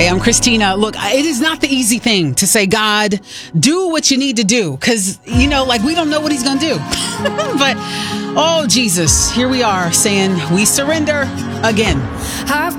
Hey, I'm Christina. Look, it is not the easy thing to say, God, do what you need to do. Because, we don't know what he's going to do. But, oh, Jesus, here we are saying we surrender again.